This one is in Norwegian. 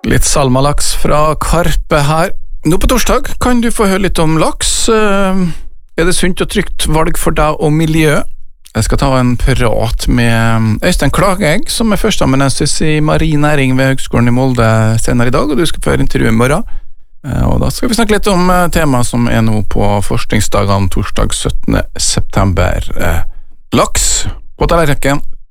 Litt salmalaks fra Karpe her. Nå på torsdag kan du få høre litt om laks. Er det sunt og trygt valg for deg og miljøet? Jeg skal ta en prat med Øystein Klagegg, som er førsteamanuensis i marin næring ved Høgskolen i Molde senere i dag, og du skal få høre intervju i morgen. Og da skal vi snakke litt om temaet som er nå på forskningsdagene torsdag 17. september. Laks på tallerkenen,